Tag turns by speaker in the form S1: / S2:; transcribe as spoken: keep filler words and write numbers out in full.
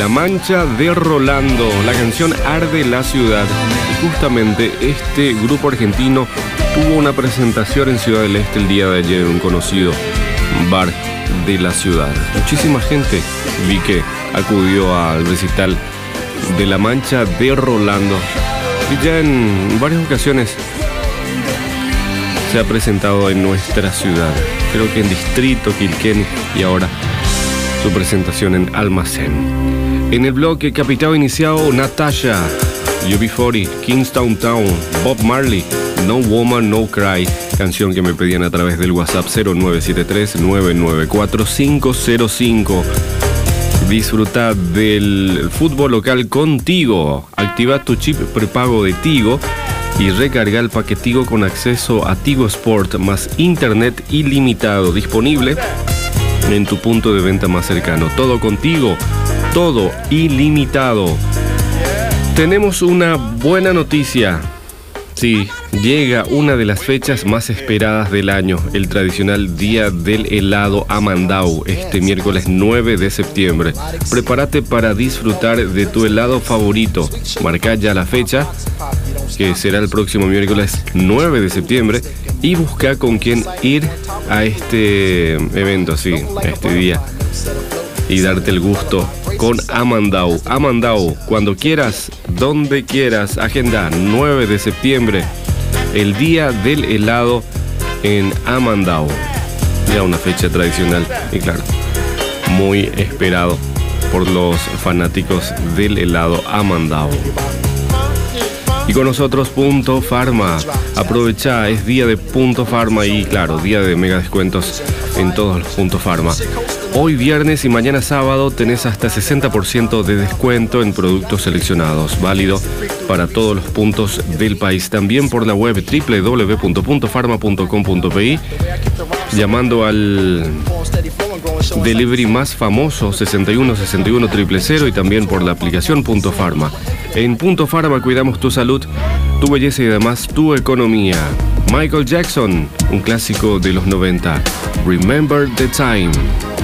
S1: La Mancha de Rolando, la canción Arde la Ciudad. Y justamente este grupo argentino tuvo una presentación en Ciudad del Este el día de ayer en un conocido bar de la ciudad. Muchísima gente vi que acudió al recital de La Mancha de Rolando, y ya en varias ocasiones se ha presentado en nuestra ciudad, creo que en Distrito, Quilquén, y ahora su presentación en Almacén. En el bloque Capitao iniciado, Natasha, U B cuarenta, Kingstown Town, Bob Marley, No Woman No Cry, canción que me pedían a través del WhatsApp cero nueve siete tres, nueve nueve cuatro, cinco cero cinco. Disfruta del fútbol local con Tigo. Activa tu chip prepago de Tigo y recarga el paquete Tigo con acceso a Tigo Sport más internet ilimitado, disponible en tu punto de venta más cercano. Todo contigo, todo ilimitado. Tenemos una buena noticia. Sí, llega una de las fechas más esperadas del año, el tradicional Día del Helado Amandau, este miércoles nueve de septiembre. Prepárate para disfrutar de tu helado favorito. Marca ya la fecha, que será el próximo miércoles nueve de septiembre, y busca con quién ir a este evento, sí, a este día, y darte el gusto con Amandau. Amandau, cuando quieras, donde quieras. Agenda nueve de septiembre, el Día del Helado en Amandau. Ya una fecha tradicional y claro, muy esperado por los fanáticos del helado Amandau. Y con nosotros Punto Pharma. Aprovecha, es día de Punto Pharma y claro, día de mega descuentos en todos los Punto Pharma. Hoy viernes y mañana sábado tenés hasta sesenta por ciento de descuento en productos seleccionados, válido para todos los puntos del país. También por la web doble u doble u doble u punto punto pharma punto com punto pe i, llamando al delivery más famoso sesenta y uno sesenta y uno cero cero cero, y también por la aplicación Punto Pharma. En Punto Pharma cuidamos tu salud, tu belleza y además tu economía. Michael Jackson, un clásico de los noventa, Remember the Time.